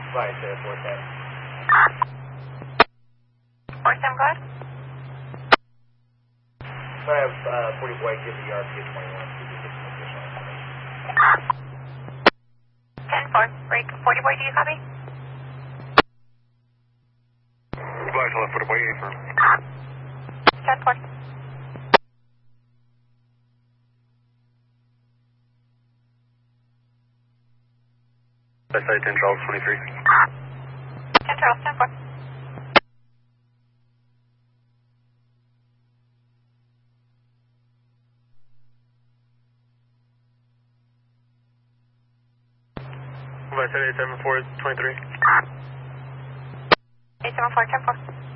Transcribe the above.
Right, 410. 47, go ahead. So I have 40 boy give the ERP at 21 to get some additional information. 10-4, break. 40 boy, do you copy? Flash left 40 boy, affirm. 10-4. West side 10 Charles 23. 10 Charles, 10-4. West side 874 23. 874, 10-4.